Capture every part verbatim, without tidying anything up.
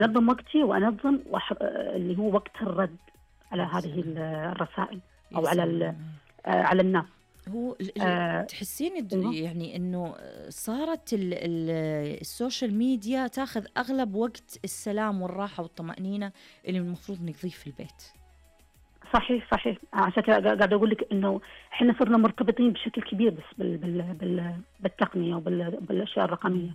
أنظم وقتي وأنظم وأح... اللي هو وقت الرد على يا هذه سلام. الرسائل يا أو على ال... سلام. آه، على الناس. هو ال- ال- آه، تحسين د- أيوه يعني انه صارت ال- ال- السوشيال ميديا تاخذ اغلب وقت السلام والراحه والطمانينه اللي المفروض نقضيه في البيت. صحيح صحيح، عشان كذا قاعد أقول لك إنه إحنا صرنا مرتبطين بشكل كبير بس بال... بال... بال... بالتقنية وبالأشياء الرقمية.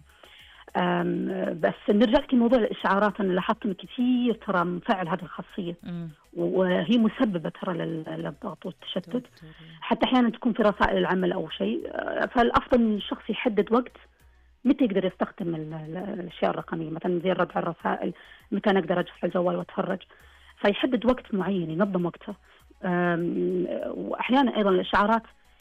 أم، بس نرجع لك موضوع الإشعارات، أنا لاحظت إن كثير ترى مفعل هذه الخاصية، امم وهي مسببة ترى لل- للضغط والتشتت. حتى أحيانا تكون في رسائل العمل أو شيء، أه، فالأفضل إن الشخص يحدد وقت متى يقدر يستخدم ال- ال- الأشياء الرقمية، مثلا زي الرد على الرسائل، متى أنا أقدر أفتح الجوال وأتفرج، فيحدد وقت معين ينظم وقته. أم، وأحيانا أيضا الإشعارات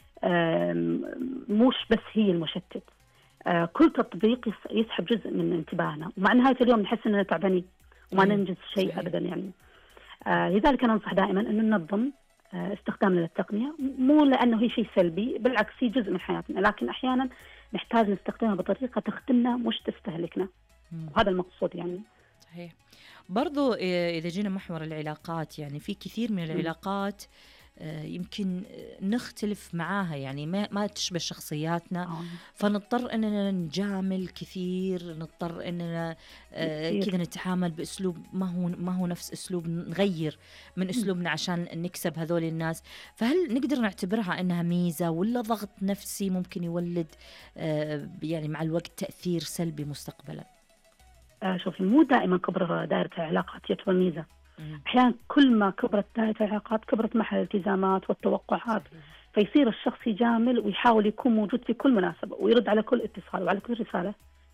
أم، مش بس هي المشتت، آه، كل تطبيق يس- يسحب جزء من انتباهنا، ومع نهاية اليوم نحس أننا تعبانين وما أيوة، ننجز شيء صحيح. أبدا يعني. آه، لذلك أنا أنصح دائما أن ننظم آه، استخدامنا للتقنية، مو لأنه هي شيء سلبي، بالعكس هي جزء من حياتنا، لكن أحيانا نحتاج نستخدمها بطريقة تخدمنا مش تستهلكنا، مم. وهذا المقصود يعني. صحيح. برضو إيه، إذا جينا محور العلاقات، يعني في كثير من العلاقات آه، يمكن آه، نختلف معاها، يعني ما ما تشبه شخصياتنا، آه، فنضطر اننا نجامل كثير، نضطر اننا آه، كثير. كذا نتعامل باسلوب ما هو ما هو نفس اسلوب، نغير من اسلوبنا عشان نكسب هذول الناس. فهل نقدر نعتبرها انها ميزة ولا ضغط نفسي ممكن يولد آه، يعني مع الوقت تأثير سلبي مستقبلا؟ آه، شوفي، مو دائما كبر دائرة العلاقات يعتبر ميزة. مم. أحيانا كل ما كبرت دائرة العلاقات كبرت معها الالتزامات والتوقعات، صحيح. فيصير الشخص يجامل ويحاول يكون موجود في كل مناسبة ويرد على كل اتصال وعلى كل رسالة،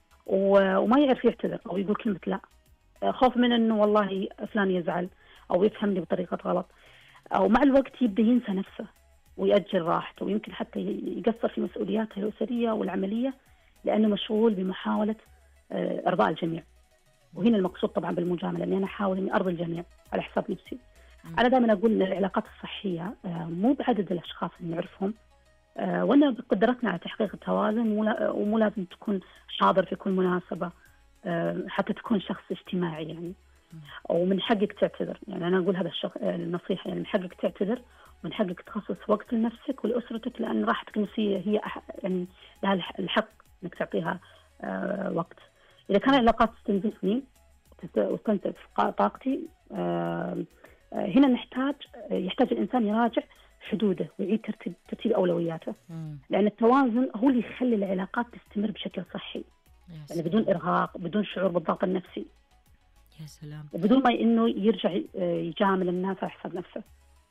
و- وما يعرف يعتذر أو يقول كلمة لا، خوف من أنه والله فلان يزعل أو يفهمني بطريقة غلط. أو مع الوقت يبدأ ينسى نفسه ويأجل راحته، ويمكن حتى يقصر في مسؤولياته الأسرية والعملية لأنه مشغول بمحاولة آه، إرضاء الجميع. وهنا المقصود طبعا بالمجاملة أني أنا أحاول أني أرضي الجميع على حساب نفسي. مم. أنا دائما أقول أن العلاقات الصحية آه، مو بعدد الأشخاص اللي نعرفهم، آه، وأنا بقدرتنا على تحقيق التوازن، ومو لا- ومو لازم تكون حاضر في كل مناسبة، آه، حتى تكون شخص اجتماعي يعني. ومن حقك تعتذر، يعني أنا أقول هذا الشخ... النصيحة، يعني من حقك تعتذر، ومن حقك تخصص وقت لنفسك ولأسرتك، لأن راحتك النفسية هي أح... يعني لها الح- الحق أنك تعطيها آه، وقت. إذا كان العلاقات تستنزفني وتست- وتستنزف قا- طاقتي، آه، آه، هنا نحتاج يحتاج الإنسان يراجع حدوده ويعيد ترتيب ترتيب أولوياته، مم. لأن التوازن هو اللي يخلي العلاقات تستمر بشكل صحي، يا يعني سلام. بدون إرهاق، بدون شعور بالضغط النفسي، يا سلام. وبدون ما إنه يرجع آه، يجامل الناس على حساب نفسه.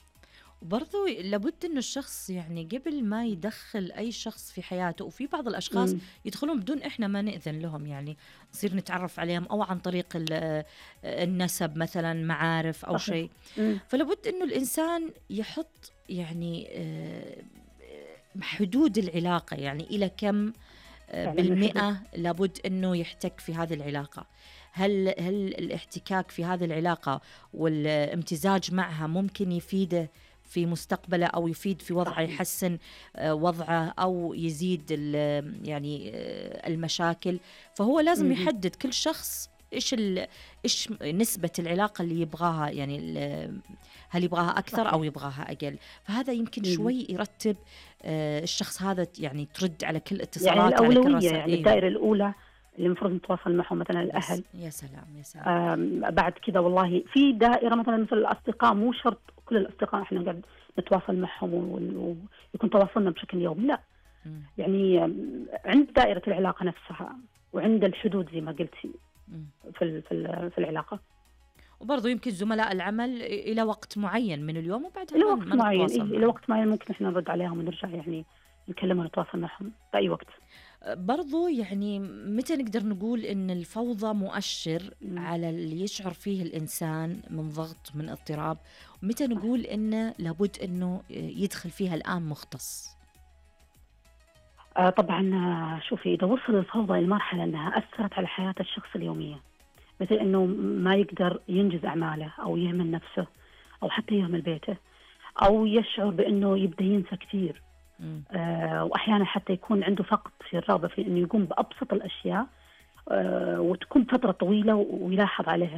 وبرضو لابد انه الشخص يعني قبل ما يدخل اي شخص في حياته، وفي بعض الاشخاص مم. يدخلون بدون احنا ما نأذن لهم، يعني نصير نتعرف عليهم او عن طريق ال- النسب مثلا، معارف او صحيح. شيء. مم. فلابد انه الانسان يحط يعني آه، حدود العلاقة، يعني الى كم آه، فعلاً بالمئة لابد انه يحتك في هذه العلاقة. هل هل الاحتكاك في هذه العلاقة والامتزاج معها ممكن يفيده في مستقبله، أو يفيد في وضعه، صحيح. يحسن آه، وضعه، أو يزيد ال- يعني آه، المشاكل؟ فهو لازم مم. يحدد كل شخص إيش ال- إيش نسبة العلاقة اللي يبغاها، يعني ال- هل يبغاها أكثر صحيح. أو يبغاها أقل. فهذا يمكن مم. شوي يرتب آه، الشخص هذا، يعني ترد على كل يعني اتصالاته، على كل الأولوية، رسائل. يعني إيه. الدائرة الأولى اللي المفروض نتواصل معهم مثلا بس الأهل. يا سلام يا سلام. آم، بعد كذا والله في دائرة مثلا مثل الأصدقاء، مو شرط كل الأصدقاء إحنا قاعد نتواصل معهم و- ويكون تواصلنا بشكل يومي، لا. مم. يعني آم، عند دائرة العلاقة نفسها، وعند الحدود زي ما قلتي مم. في ال- في ال- في العلاقة، وبرضه يمكن زملاء العمل إلى وقت معين من اليوم، وبعدها إلى ما وقت ما معين. نتواصل إيه، إلى معهم. وقت معين ممكن إحنا نرد عليهم ونرجع يعني نكلمهم ونتواصل معهم بأي وقت. برضو يعني متى نقدر نقول إن الفوضى مؤشر مم. على اللي يشعر فيه الإنسان من ضغط، من اضطراب، ومتى نقول إنه لابد إنه يدخل فيها الآن مختص؟ آه طبعا، آه، شوفي، إذا وصل الفوضى إلى مرحلة أنها أثرت على حياة الشخص اليومية، مثل أنه ما يقدر ينجز أعماله أو يهمل نفسه أو حتى يهمل بيته، أو يشعر بأنه يبدأ ينسى كثير، مم. آه وأحيانا حتى يكون عنده فقد في الرغبة في أنه يقوم بأبسط الأشياء، آه وتكون فترة طويلة ويلاحظ عليها